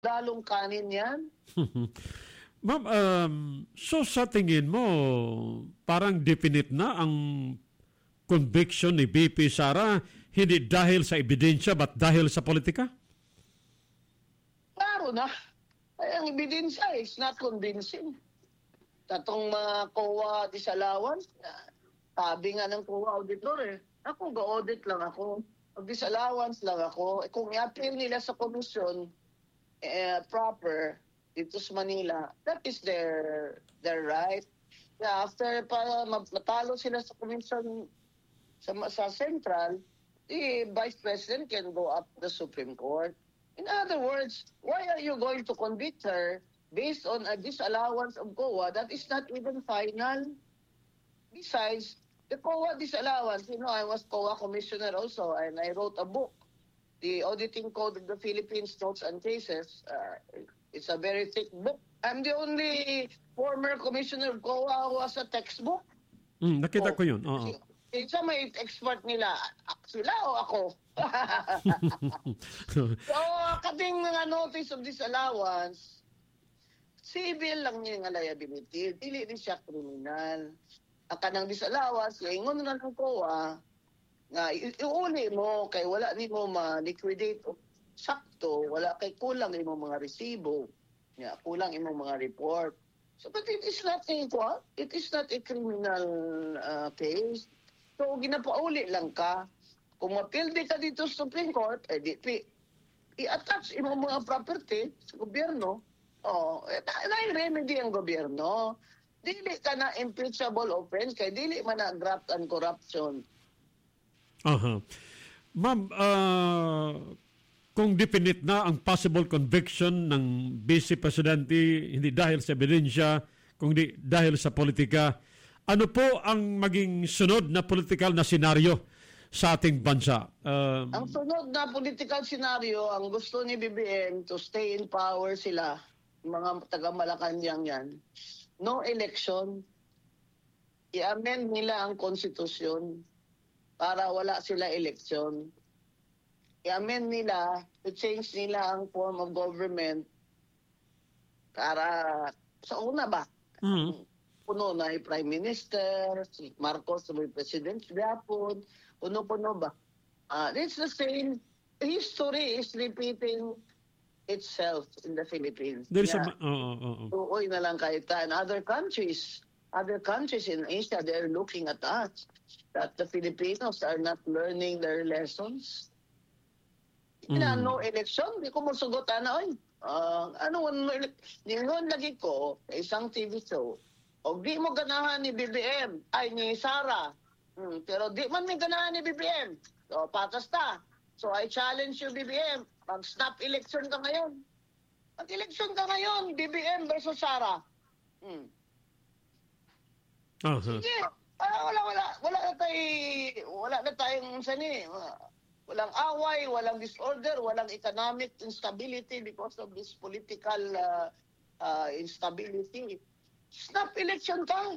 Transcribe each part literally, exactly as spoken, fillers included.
dalong kanin yan. Ma'am, um, so sa tingin mo, parang definite na ang conviction ni B P Sara hindi dahil sa ebidensya but dahil sa politika? Klaro na. Ay, ang ebidensya is not convincing. Tatong mga C O A disallowance, sabi nga ng C O A auditor eh, ako ga-audit lang ako. Mag-disallowance lang ako. Eh, kung i-appeal nila sa komisyon eh, proper, dito sa Manila, that is their their right. Yeah, after pa matalo sila sa commission sa, sa Central, the Vice President can go up to the Supreme Court. In other words, why are you going to convict her based on a disallowance of C O A that is not even final? Besides, the C O A disallowance, you know, I was C O A commissioner also, and I wrote a book, The Auditing Code of the Philippines Notes and Cases. Uh, It's a very thick book. I'm the only former commissioner of C O A who has a textbook. Mm, nakita ko yun. Oo. Isa may expert nila. Sila o ako? So, kating mga notice of disallowance, civil lang niya nga liability. Dili din siya criminal. Ang kanang disallowance, ingon na ng C O A, nga iuli mo, kay wala ni mo ma-liquidate o sakto, wala kay kulang imong mga resibo, yeah, kulang imong mga report. So, but it is not a, it is not a criminal uh, case. So, ginapauli lang ka. Kung mapildi ka dito sa Supreme Court, eh, di, i-attach imong mga property sa gobyerno. Oh, eh, na-remedy ang gobyerno. Dili ka na impeachable offense, kay dili man na graft and corruption. Aha. Ma'am, uh, kung definite na ang possible conviction ng Vice Presidente hindi dahil sa ebidensya, kundi dahil sa politika, ano po ang maging sunod na political na senaryo sa ating bansa? Um, ang sunod na political senaryo, ang gusto ni B B M to stay in power sila, mga taga-Malacanang yan, no election, i-amend nila ang konstitusyon para wala sila eleksyon. I-amend nila, to change nila ang form of government para sa una ba? Mm-hmm. Puno na yung Prime Minister, si Marcos na may President Japon, puno-puno ba? Uh, it's the same. History is repeating itself in the Philippines. There's yeah. a... Oh, oh, oh. Tuoy na lang kahit in other countries. Other countries in Asia, they're looking at us that the Filipinos are not learning their lessons. Ina mm. no election, di ko musugot ana oy. Uh, ano no ningon lagi ko isang T V show. Og di mo ganahan ni B B M ay ni Sara. Hmm, pero di man may ganahan ni B B M. So patas ta. So I challenge you B B M, mag-snap election ka ngayon. Mag-election ka ngayon, B B M versus Sara. Hmm. Uh-huh. Sige. Ah, wala wala wala na tay wala na tayong sani. Walang away, walang disorder, walang economic instability because of this political uh, uh, instability. Snap election ka.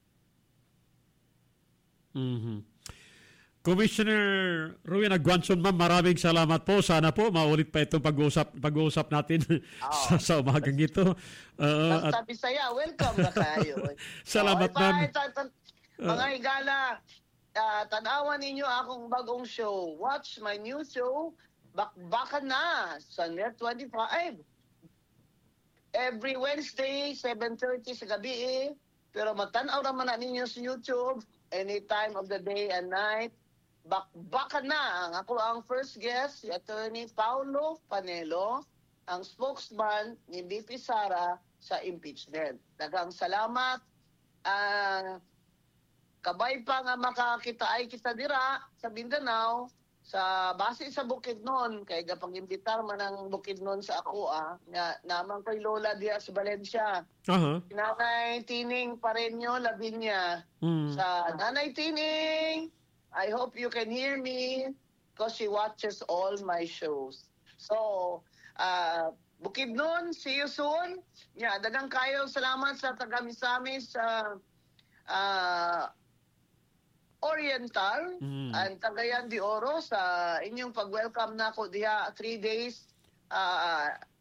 Mm-hmm. Commissioner Ruin Aguanson, ma'am, maraming salamat po. Sana po maulit pa itong pag-uusap, pag-uusap natin oh. sa, sa umagang ito. Uh, at Bisaya, welcome na kayo. Salamat, oh, ma'am. Mga higala, Uh, tanawan ninyo akong bagong show. Watch my new show, Bakbakan Na, sa Net twenty-five. Every Wednesday, seven thirty sa gabi eh. Pero matanaw naman na ninyo sa YouTube, any time of the day and night. Bakbakan Na. Ang ako ang first guest, si Attorney Paulo Panelo, ang spokesman ni B P Sara sa impeachment. Daghang salamat. Ah... Uh, Kabay pa nga makakita ay kita dira sa Mindanao, sa base sa Bukidnon, kay gapang-imbitar man ang Bukidnon sa ako ah, nga naman kay Lola Diaz Valencia. Uh-huh. Nanay Tining Pareño Lavinia. Mm. Sa Nanay Tining, I hope you can hear me because she watches all my shows. So, uh, Bukidnon, see you soon. Yeah, dagang kayo salamat sa taga-Misamis sa uh, Oriental mm. and Cagayan de Oro sa inyong pag-welcome na ko diha three days. Uh,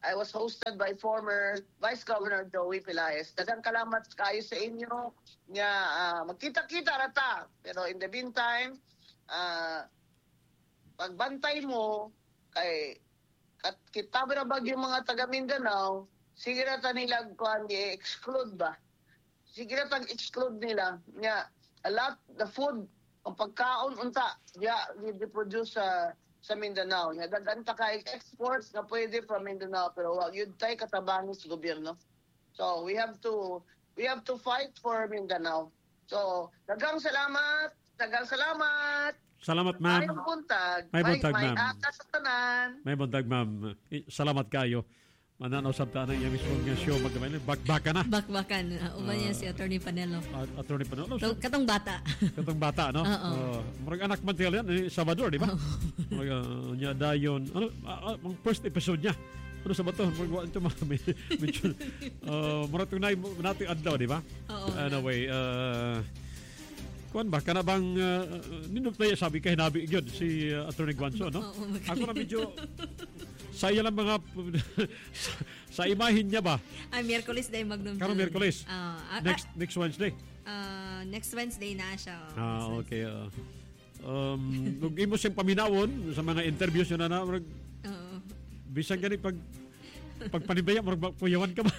I was hosted by former Vice Governor Joey Pelaez. Daghang kalamat kayo sa inyo nga uh, magkita-kita rata. Pero in the meantime, uh, pagbantay mo kay kat kita ba bag yung mga taga Mindanao, sige na ta nila kuan i-exclude ba? Sige na ta exclude nila nga a lot the food ang pagkaon unta ya yeah, produce sa sa Mindanao. Nga daghan ta kay exports na pwede from Mindanao pero wag yun tay katabang sa gobyerno. So we have to we have to fight for Mindanao. So daghang salamat, daghang salamat. Salamat, ma'am. May buntag. May buntag, may, ma'am. May ata sa tanan. May buntag, ma'am. Salamat kayo. Mananaw sa tanang yung mismo nga show. Magkamayin, bakbaka na. Bakbakan. Uh, Uban niya si Attorney Panelo. Uh, Attorney Panelo. So, katong bata. Katong bata, no? Oo. Uh, Marag anak man yan, eh, Salvador, di ba? Marag uh, niya dayon. Ano, uh, ang first episode niya. Ano sa bato? Marag ito mga mention. Uh, Marag tunay natin adlaw, di ba? Oo. Anyway, uh, kuan ba kana bang uh, ninot na sabi kay hinabi gyud si uh, Attorney Guanzo, no? Oo, okay. Ako na medyo saya lang mga sa, sa imahin niya ba? Ay, Miyerkules day Magnum. Karong Miyerkules. Uh, uh, next next Wednesday. Uh, next Wednesday na siya. Oh. Ah, okay. Uh, um, kung imo siyang paminawon sa mga interviews yun na na, marag, Oo. bisan gani pag pagpanibaya, marag puyawan ka ba?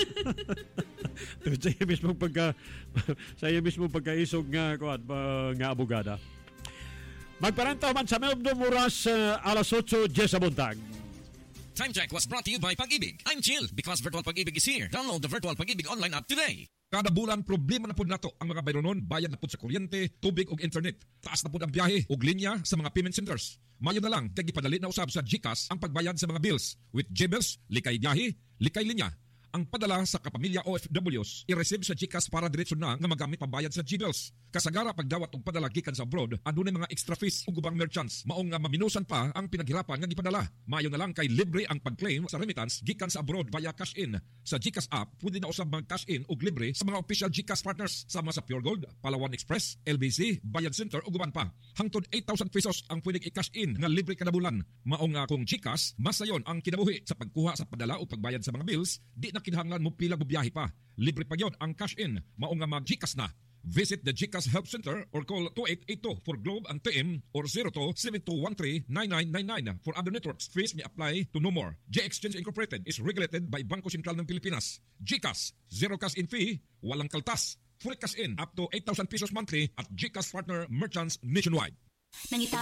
Sa iyo mismo pagka sa iyo mismo pagkaisog nga kuan nga abogada. Magparenta man sa Melbourne Muras uh, alas otso sa buntag. Time check was brought to you by Pag-ibig. I'm chill because Virtual Pag-ibig is here. Download the Virtual Pag-ibig online app today. Kada bulan, problema na po nato ang mga bayronon, bayad na po sa kuryente, tubig o internet. Taas na po ang biyahe o linya sa mga payment centers. Mayo na lang, kag ipadali na usab sa GCash ang pagbayad sa mga bills. With G-Bills, likay biyahe, likay linya. Ang padala sa kapamilya O F Ws, i-receive sa GCash para diretso na nga magamit pambayad sa G-Bills. Kasagara pagdawat og padala gikan sa abroad, andun mga extra fees ug ubang merchants. Maong nga maminusan pa ang pinaghirapan nga gipadala. Mayo na lang kay libre ang pag-claim sa remittance gikan sa abroad via cash in. Sa GCash app, pwede na usab mag-cash in ug libre sa mga official GCash partners sama sa Pure Gold, Palawan Express, L B C, Bayad Center ug uban pa. Hangtod eight thousand pesos ang pwedeng i-cash in nga libre kada bulan. Maong nga kung GCash, mas sayon ang kinabuhi sa pagkuha sa padala o pagbayad sa mga bills, di na kinahanglan mo pila bubiyahe pa. Libre pa yon ang cash in. Maong nga mag-GCash na. Visit the GCash Help Center or call two eight eight two for Globe and T M or zero two seven two one three nine nine nine nine. For other networks, fees may apply to no more. J-Exchange Incorporated is regulated by Bangko Sentral ng Pilipinas. GCash, zero cash in fee, walang kaltas. Full cash in up to eight thousand pesos monthly at GCash partner merchants nationwide. Nangita